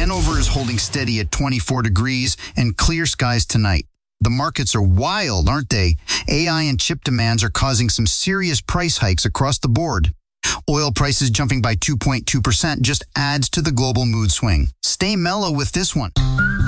Hanover is holding steady at 24 degrees and clear skies tonight. The markets are wild, aren't they? AI and chip demands are causing some serious price hikes across the board. Oil prices jumping by 2.2% just adds to the global mood swing. Stay mellow with this one.